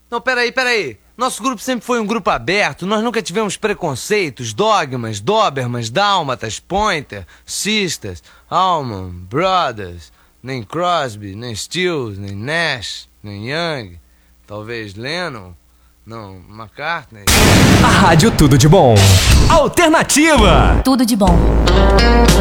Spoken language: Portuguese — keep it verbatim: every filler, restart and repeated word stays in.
Não, peraí, peraí. Nosso grupo sempre foi um grupo aberto, nós nunca tivemos preconceitos, dogmas, dobermans, dálmatas, pointer, sisters, Allman, Brothers, nem Crosby, nem Stills, nem Nash, nem Young, talvez Lennon, não, McCartney. A Rádio Tudo de Bom. Alternativa. Tudo de bom.